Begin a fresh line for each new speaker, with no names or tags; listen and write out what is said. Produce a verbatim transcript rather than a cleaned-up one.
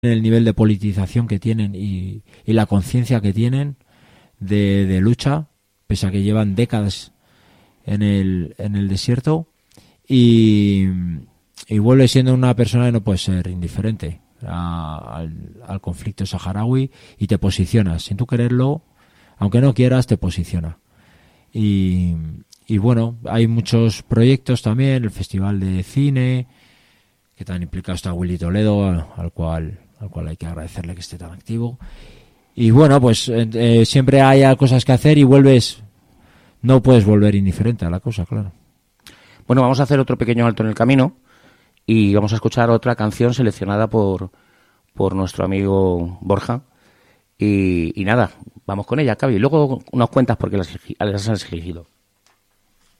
el nivel de politización que tienen y, y la conciencia que tienen de, de lucha, pese a que llevan décadas en el, en el desierto, y, y vuelve siendo una persona que no puede ser indiferente a, al, al conflicto saharaui, y te posicionas, sin tú quererlo, aunque no quieras, te posiciona. Y, y bueno, hay muchos proyectos también, el Festival de Cine, que también implica hasta Willy Toledo, al, al cual al cual hay que agradecerle que esté tan activo. Y bueno, pues eh, siempre hay cosas que hacer y vuelves, no puedes volver indiferente a la cosa, claro.
Bueno, vamos a hacer otro pequeño alto en el camino y vamos a escuchar otra canción seleccionada por, por nuestro amigo Borja. Y, y nada, vamos con ella, Cavi. Luego nos cuentas por qué las, las has elegido.